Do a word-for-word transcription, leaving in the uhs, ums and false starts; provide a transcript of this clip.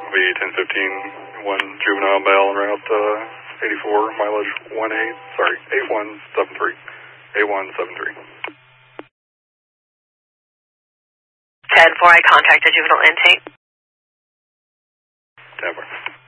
It'll be ten fifteen, one juvenile male en route, uh, eighty-four, mileage one eight, sorry, eight one seven three, eight one seven three. ten four, I contacted juvenile intake. ten four.